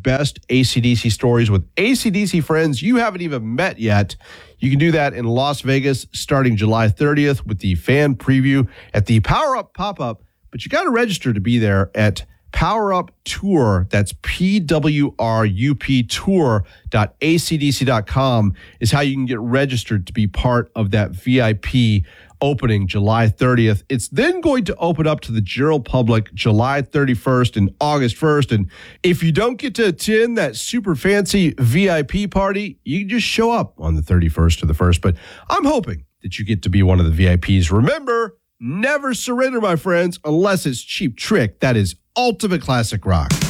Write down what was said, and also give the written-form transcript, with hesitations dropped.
best AC/DC stories with AC/DC friends you haven't even met yet. You can do that in Las Vegas starting July 30th with the fan preview at the Power Up pop-up, but you got to register to be there at Power Up Tour. That's PWRUP tour.acdc.com is how you can get registered to be part of that VIP opening July 30th. It's then going to open up to the general public July 31st and August 1st. And if you don't get to attend that super fancy VIP party, you can just show up on the 31st or the 1st. But I'm hoping that you get to be one of the VIPs. Remember, never surrender, my friends, unless it's Cheap Trick. That is ultimate classic rock.